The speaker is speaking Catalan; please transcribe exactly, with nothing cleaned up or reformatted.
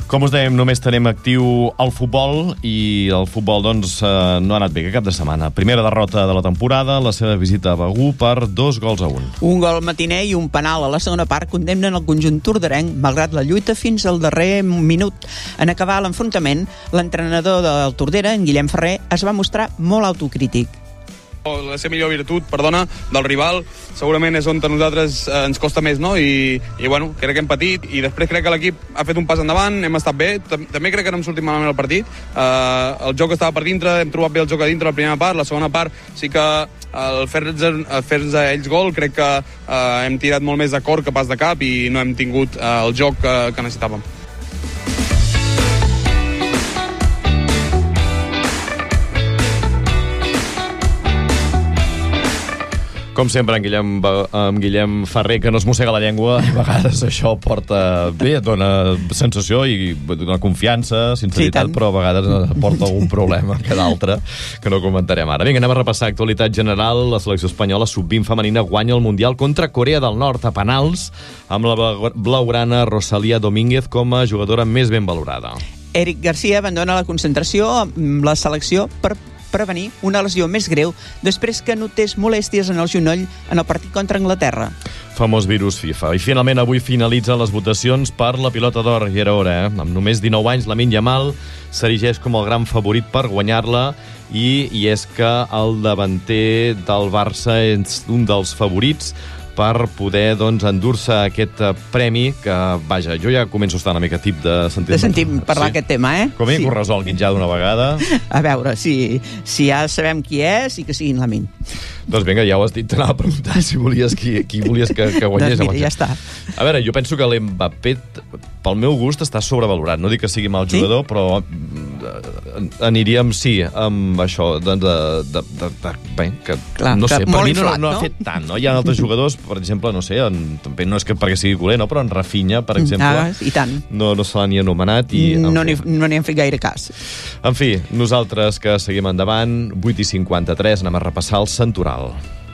Com us dèiem, només tenim actiu el futbol i el futbol doncs eh, no ha anat bé aquest cap de setmana. Primera derrota de la temporada, la seva visita a Begur per dos gols a un. Un gol matiner i un penal a la segona part condemnen el conjunt torderenc, malgrat la lluita fins al darrer minut. En acabar l'enfrontament, l'entrenador del Tordera, en Guillem Ferrer, es va mostrar molt autocrític. La seva millor virtut, perdona, del rival segurament és on a nosaltres eh, ens costa més, no? I, i bueno, crec que hem patit i després crec que l'equip ha fet un pas endavant, hem estat bé, també crec que no hem sortit malament el partit, eh, el joc estava per dintre, hem trobat bé el joc a dintre la primera part, la segona part sí que el fer-nos fer a ells gol crec que eh, hem tirat molt més de cor que pas de cap i no hem tingut eh, el joc que, que necessitàvem. Com sempre, en Guillem, en Guillem Ferrer, que no es mossega la llengua, a vegades això porta bé, et dona sensació i dona confiança, sinceritat, sí, però a vegades porta algun problema que d'altre, que no comentarem ara. Vinga, anem a repassar actualitat general. La selecció espanyola sub vint femenina guanya el Mundial contra Corea del Nord a penals, amb la blaugrana Rosalía Domínguez com a jugadora més ben valorada. Eric Garcia abandona la concentració amb la selecció per prevenir una lesió més greu després que notés molèsties en el genoll en el partit contra Anglaterra. Famós virus FIFA. I finalment avui finalitzen les votacions per la pilota d'or, i era hora, eh? Amb només dinou anys, Lamine Yamal s'erigeix com el gran favorit per guanyar-la i, i és que el davanter del Barça és un dels favorits per poder, doncs, endur-se aquest premi que, vaja, jo ja començo a estar una mica tip de sentir... De sentir parlar sí. aquest tema, eh? Com a mínim sí. que ho resolguin ja d'una vegada. A veure, si, si ja sabem qui és i que siguin Lamine. Doncs vinga, ja ho has dit, t'anava a preguntar si volies qui, qui volies que, que guanyés. Doncs mira, ja està. A veure, jo penso que l'Mbappé, pel meu gust, està sobrevalorat. No dic que sigui mal jugador, sí? però aniríem, sí, amb això, de... de, de, de, de bé, que, Clar, no sé, que per mi inflat, no, no, no ha fet tant, no? Hi ha altres jugadors, per exemple, no sé, en, també no és que perquè sigui culer, no? Però en Rafinha, per exemple, ah, i tant. no, no se l'ha ni anomenat. I, no n'hi no hem fet gaire cas. En fi, nosaltres que seguim endavant, vuit i cinquanta-tres, anem a repassar el Santoral.